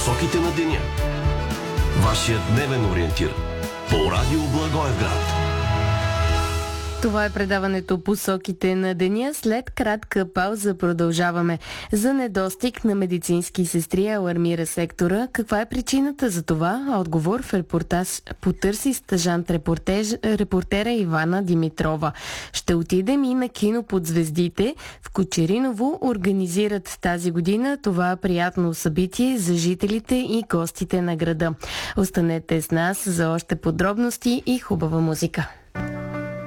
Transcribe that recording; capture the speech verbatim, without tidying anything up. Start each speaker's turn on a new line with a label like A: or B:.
A: Посоките на деня. Вашият дневен ориентир по Радио Благоевград.
B: Това е предаването Посоките на деня. След кратка пауза продължаваме. За недостиг на медицински сестри алармира сектора. Каква е причината за това? Отговор в репортаж потърси стажант репортеж, репортера Ивана Димитрова. Ще отидем и на кино под звездите. В Кочериново организират тази година това приятно събитие за жителите и гостите на града. Останете с нас за още подробности и хубава музика.